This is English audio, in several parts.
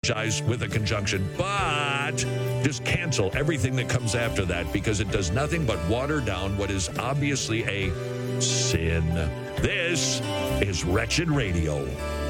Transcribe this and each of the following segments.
apologize with a conjunction, but just cancel everything that comes after that because it does nothing but water down what is obviously a sin. This is Wretched Radio.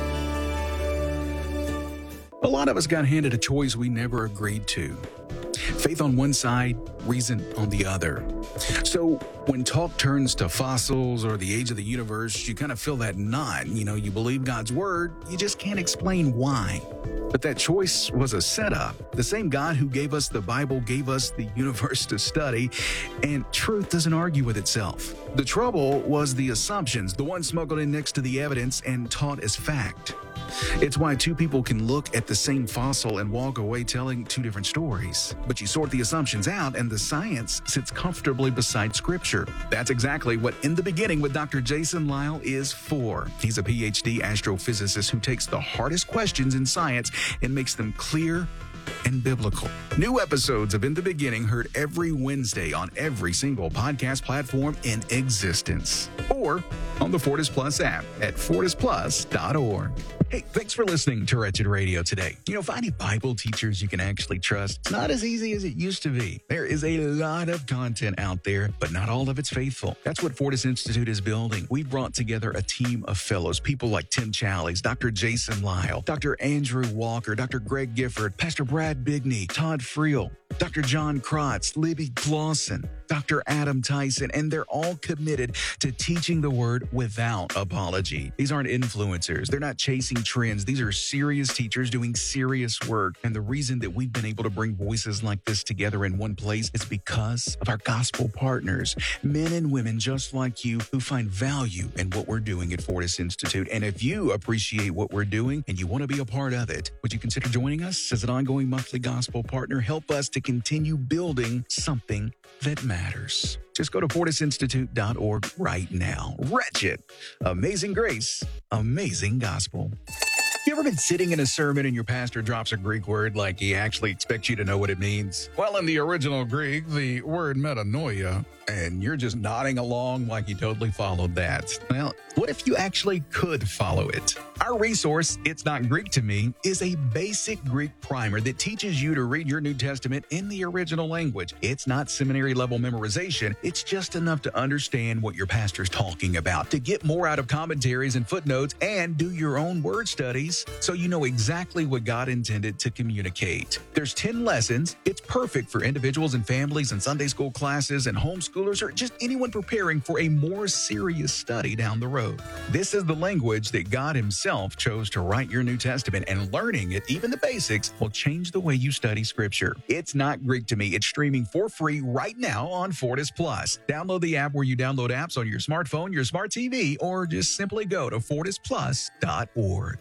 A lot of us got handed a choice we never agreed to. Faith on one side, reason on the other. So when talk turns to fossils or the age of the universe, you kind of feel that knot. You believe God's word, you just can't explain why. But that choice was a setup. The same God who gave us the Bible gave us the universe to study, and truth doesn't argue with itself. The trouble was the assumptions, the ones smuggled in next to the evidence and taught as fact. It's why two people can look at the same fossil and walk away telling two different stories. But you sort the assumptions out and the science sits comfortably beside scripture. That's exactly what In the Beginning with Dr. Jason Lisle is for. He's a PhD astrophysicist who takes the hardest questions in science and makes them clear and biblical. New episodes of In the Beginning heard every Wednesday on every single podcast platform in existence. Or on the Fortis Plus app at fortisplus.org. Hey, thanks for listening to Wretched Radio today. Finding Bible teachers you can actually trust, it's not as easy as it used to be. There is a lot of content out there, but not all of it's faithful. That's what Fortis Institute is building. We brought together a team of fellows, people like Tim Challies, Dr. Jason Lisle, Dr. Andrew Walker, Dr. Greg Gifford, Pastor Brad Bigney, Todd Friel, Dr. John Krotz, Libby Clausen, Dr. Adam Tyson, and they're all committed to teaching the word without apology. These aren't influencers. They're not chasing trends. These are serious teachers doing serious work. And the reason that we've been able to bring voices like this together in one place is because of our gospel partners, men and women just like you who find value in what we're doing at Fortis Institute. And if you appreciate what we're doing and you want to be a part of it, would you consider joining us as an ongoing monthly gospel partner? Help us to continue building something that matters. Just go to fortisinstitute.org right now. Wretched, amazing grace, amazing gospel. You ever been sitting in a sermon and your pastor drops a Greek word like he actually expects you to know what it means? Well, in the original Greek, the word metanoia, and you're just nodding along like you totally followed that. Well, what if you actually could follow it? Our resource, It's Not Greek to Me, is a basic Greek primer that teaches you to read your New Testament in the original language. It's not seminary-level memorization. It's just enough to understand what your pastor's talking about, to get more out of commentaries and footnotes, and do your own word studies so you know exactly what God intended to communicate. There's 10 lessons. It's perfect for individuals and families and Sunday school classes and homeschoolers or just anyone preparing for a more serious study down the road. This is the language that God himself chose to write your New Testament, and learning it, even the basics, will change the way you study Scripture. It's Not Greek to Me. It's streaming for free right now on Fortis Plus. Download the app where you download apps on your smartphone, your smart TV, or just simply go to fortisplus.org.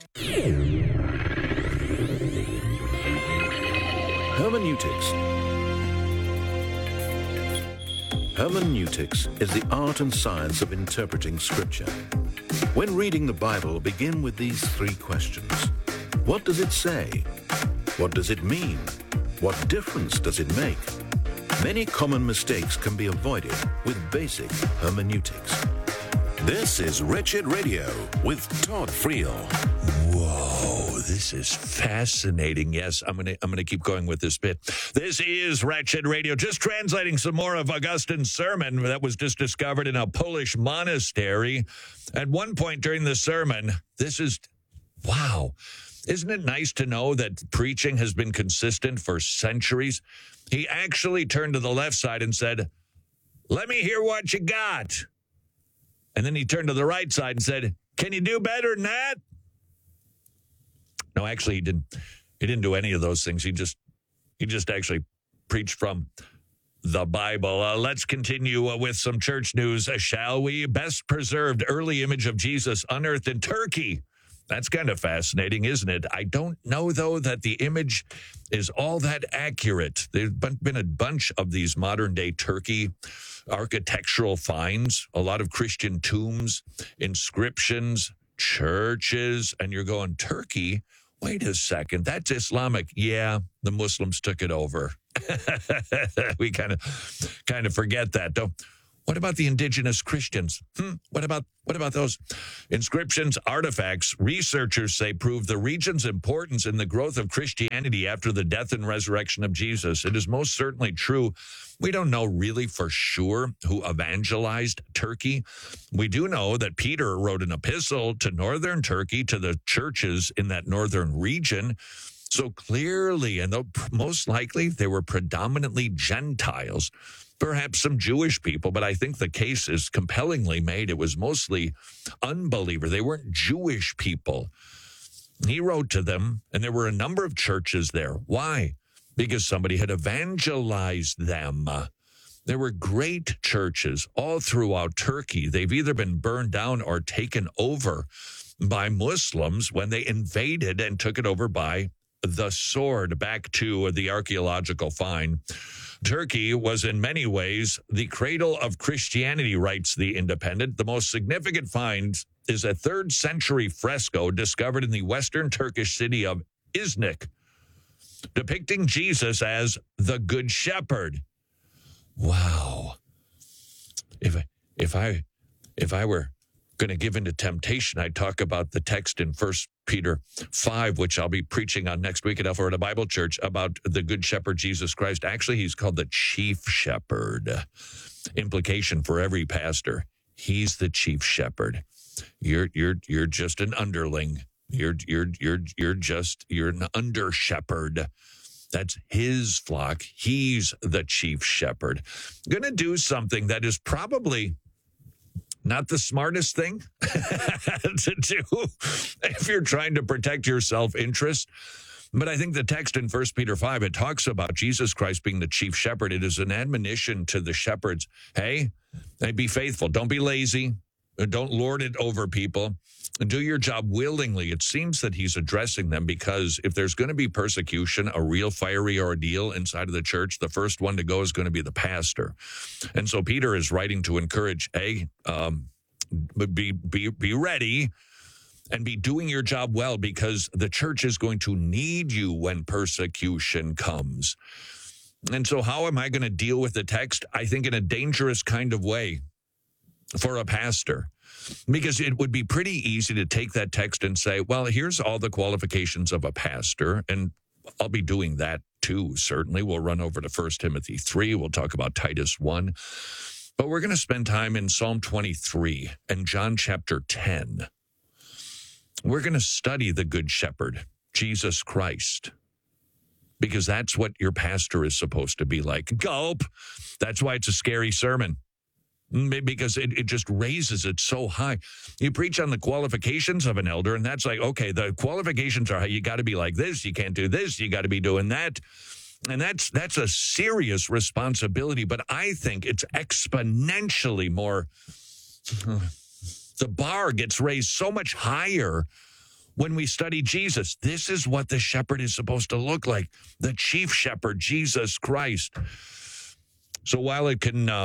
Hermeneutics. Hermeneutics is the art and science of interpreting Scripture. When reading the Bible, begin with these three questions. What does it say? What does it mean? What difference does it make? Many common mistakes can be avoided with basic hermeneutics. This is Wretched Radio with Todd Friel. Whoa, this is fascinating. Yes, I'm gonna keep going with this bit. This is Wretched Radio, just translating some more of Augustine's sermon that was just discovered in a Polish monastery. At one point during the sermon, wow. Isn't it nice to know that preaching has been consistent for centuries? He actually turned to the left side and said, "Let me hear what you got." And then he turned to the right side and said, "Can you do better than that?" No, actually, he didn't do any of those things. He just actually preached from the Bible. Let's continue with some church news, shall we? Best preserved early image of Jesus unearthed in Turkey. That's kind of fascinating, isn't it? I don't know, though, that the image is all that accurate. There's been a bunch of these modern-day Turkey architectural finds, a lot of Christian tombs, inscriptions, churches, and you're going, Turkey? Wait a second, that's Islamic. Yeah, the Muslims took it over. We kind of forget that, though. What about the indigenous Christians? What about those? Inscriptions, artifacts, researchers say prove the region's importance in the growth of Christianity after the death and resurrection of Jesus. It is most certainly true. We don't know really for sure who evangelized Turkey. We do know that Peter wrote an epistle to northern Turkey, to the churches in that northern region. So clearly, and most likely, they were predominantly Gentiles. Perhaps some Jewish people, but I think the case is compellingly made. It was mostly unbeliever. They weren't Jewish people. He wrote to them, and there were a number of churches there. Why? Because somebody had evangelized them. There were great churches all throughout Turkey. They've either been burned down or taken over by Muslims when they invaded and took it over by the sword. Back to the archaeological find. Turkey was in many ways the cradle of Christianity, writes The Independent. The most significant find is a 3rd century fresco discovered in the western Turkish city of Iznik, depicting Jesus as the Good Shepherd. Wow. If I were going to give into temptation, I'd talk about the text in 1 Peter 5, which I'll be preaching on next week at Alpharetta Bible Church, about the Good Shepherd, Jesus Christ. Actually, he's called the Chief Shepherd. Implication for every pastor: he's the Chief Shepherd. You're just an underling. You're an under shepherd. That's his flock. He's the Chief Shepherd. Going to do something that is probably not the smartest thing to do if you're trying to protect your self-interest. But I think the text in 1 Peter 5, it talks about Jesus Christ being the chief shepherd. It is an admonition to the shepherds. Hey, be faithful. Don't be lazy. Don't lord it over people. Do your job willingly. It seems that he's addressing them because if there's going to be persecution, a real fiery ordeal inside of the church, the first one to go is going to be the pastor. And so Peter is writing to encourage, be ready and be doing your job well, because the church is going to need you when persecution comes. And so how am I going to deal with the text? I think in a dangerous kind of way for a pastor. Because it would be pretty easy to take that text and say, well, here's all the qualifications of a pastor. And I'll be doing that too, certainly. We'll run over to 1 Timothy 3. We'll talk about Titus 1. But we're going to spend time in Psalm 23 and John chapter 10. We're going to study the Good Shepherd, Jesus Christ, because that's what your pastor is supposed to be like. Gulp! That's why it's a scary sermon. Because it just raises it so high. You preach on the qualifications of an elder, and that's like, okay, the qualifications are you got to be like this, you can't do this, you got to be doing that. And that's a serious responsibility, but I think it's exponentially more. The bar gets raised so much higher when we study Jesus. This is what the shepherd is supposed to look like, the chief shepherd, Jesus Christ. So while it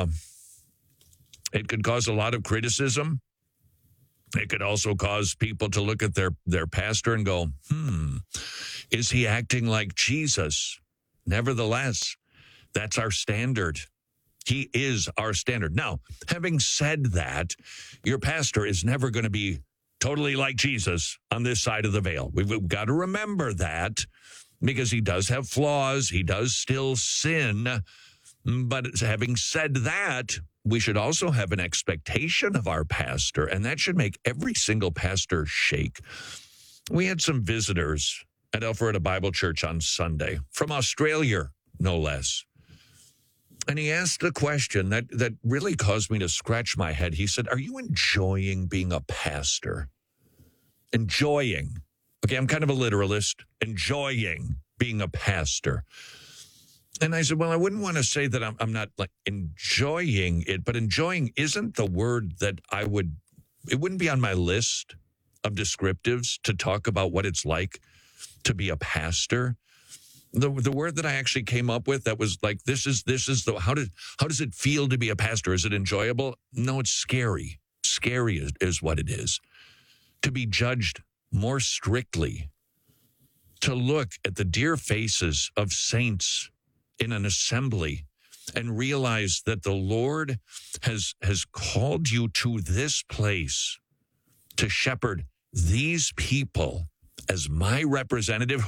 could cause a lot of criticism, it could also cause people to look at their pastor and go, is he acting like Jesus? Nevertheless, that's our standard. He is our standard. Now, having said that, your pastor is never going to be totally like Jesus on this side of the veil. We've got to remember that, because he does have flaws. He does still sin. But having said that, we should also have an expectation of our pastor, and that should make every single pastor shake. We had some visitors at Alpharetta Bible Church on Sunday from Australia, no less. And he asked a question that really caused me to scratch my head. He said, are you enjoying being a pastor? Enjoying. Okay, I'm kind of a literalist. Enjoying being a pastor. And I said, well, I wouldn't want to say that I'm not like enjoying it, but enjoying isn't the word that it wouldn't be on my list of descriptives to talk about what it's like to be a pastor. The word that I actually came up with that was like, how does it feel to be a pastor? Is it enjoyable? No, it's scary. Scary is what it is. To be judged more strictly, to look at the dear faces of saints in an assembly and realize that the Lord has called you to this place to shepherd these people as my representative.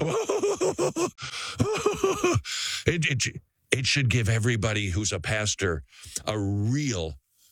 It should give everybody who's a pastor a real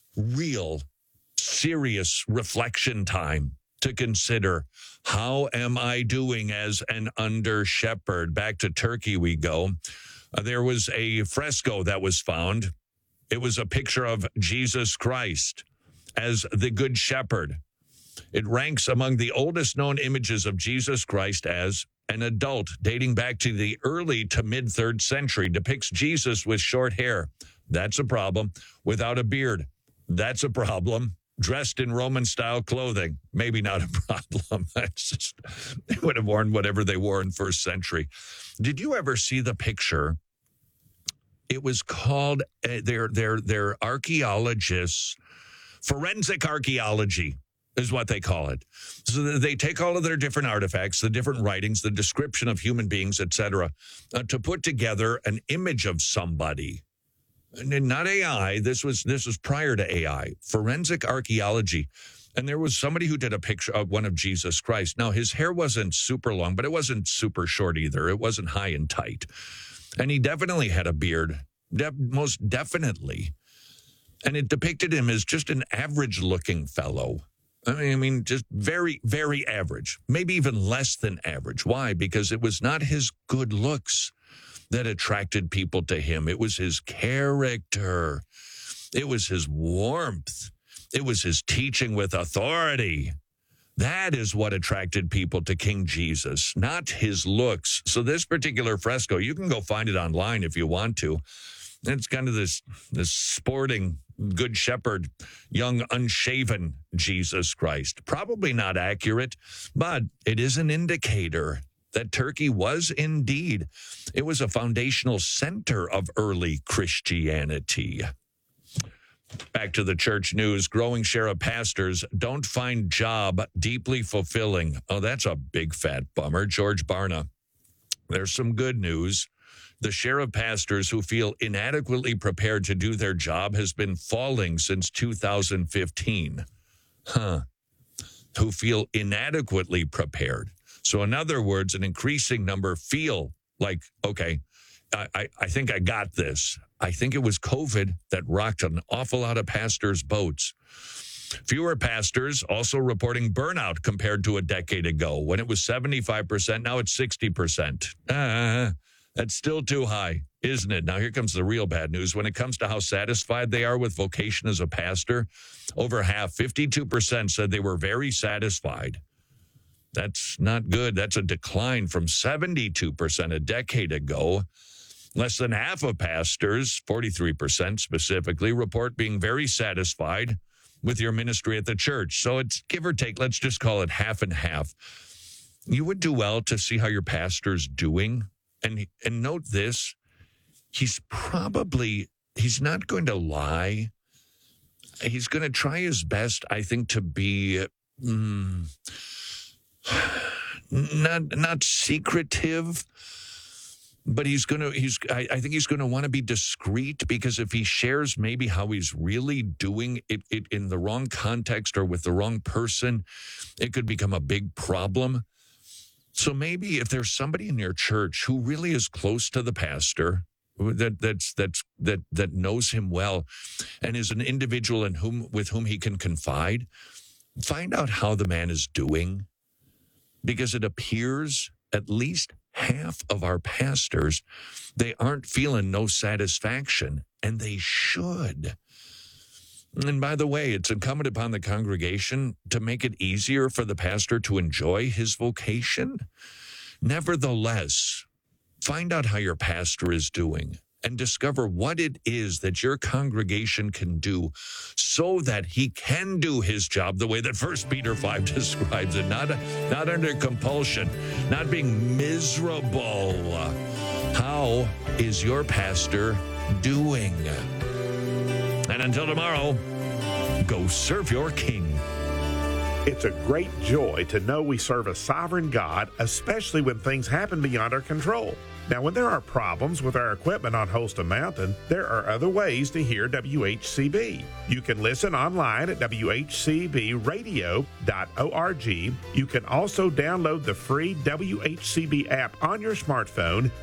serious reflection time to consider, how am I doing as an under shepherd? Back to Turkey we go. There was a fresco that was found. It was a picture of Jesus Christ as the Good Shepherd. It ranks among the oldest known images of Jesus Christ as an adult, dating back to the early to mid 3rd century. Depicts Jesus with short hair. That's a problem. Without a beard. That's a problem. Dressed in Roman-style clothing. Maybe not a problem. They would have worn whatever they wore in 1st century. Did you ever see the picture? It was called, they're archaeologists, forensic archaeology is what they call it. So they take all of their different artifacts, the different writings, the description of human beings, etc., to put together an image of somebody. And not AI. This was prior to AI. Forensic archaeology. And there was somebody who did a picture of one of Jesus Christ. Now, his hair wasn't super long, but it wasn't super short either. It wasn't high and tight. And he definitely had a beard, most definitely. And it depicted him as just an average-looking fellow. I mean, just very, very average, maybe even less than average. Why? Because it was not his good looks that attracted people to him. It was his character. It was his warmth. It was his teaching with authority. That is what attracted people to King Jesus, not his looks. So this particular fresco, you can go find it online if you want to. It's kind of this sporting Good Shepherd, young, unshaven Jesus Christ. Probably not accurate, but it is an indicator that Turkey was indeed, it was a foundational center of early Christianity. Back to the church news. Growing share of pastors don't find job deeply fulfilling. Oh, that's a big fat bummer. George Barna. There's some good news. The share of pastors who feel inadequately prepared to do their job has been falling since 2015. Who feel inadequately prepared. So in other words, an increasing number feel like, okay, I think I got this. I think it was COVID that rocked an awful lot of pastors' boats. Fewer pastors also reporting burnout compared to a decade ago. When it was 75%, now it's 60%. That's still too high, isn't it? Now, here comes the real bad news. When it comes to how satisfied they are with vocation as a pastor, over half, 52%, said they were very satisfied. That's not good. That's a decline from 72% a decade ago. Less than half of pastors, 43% specifically, report being very satisfied with your ministry at the church. So it's give or take, let's just call it half and half. You would do well to see how your pastor's doing. And note this, he's not going to lie. He's going to try his best, I think, to be not secretive, but I think he's going to want to be discreet, because if he shares maybe how he's really doing it in the wrong context or with the wrong person, it could become a big problem. So maybe if there's somebody in your church who really is close to the pastor, that knows him well, and is an individual with whom he can confide, find out how the man is doing, because it appears at least half of our pastors, they aren't feeling no satisfaction, and they should. And by the way, it's incumbent upon the congregation to make it easier for the pastor to enjoy his vocation. Nevertheless, find out how your pastor is doing and discover what it is that your congregation can do so that he can do his job the way that 1 Peter 5 describes it, not under compulsion, not being miserable. How is your pastor doing? And until tomorrow, go serve your king. It's a great joy to know we serve a sovereign God, especially when things happen beyond our control. Now, when there are problems with our equipment on Holston Mountain, there are other ways to hear WHCB. You can listen online at WHCBradio.org. You can also download the free WHCB app on your smartphone